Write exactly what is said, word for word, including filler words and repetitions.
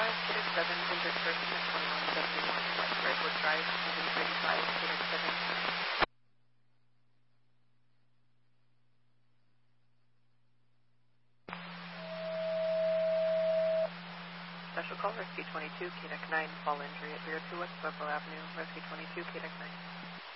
K D E C seven, injured person at twenty-one seventy-one West Redwood Drive, moving thirty-five, K D E C seven. Special call, Rescue twenty-two, K D E C nine, fall injury at zero two West Pueblo Avenue, Rescue twenty-two, K D E C nine.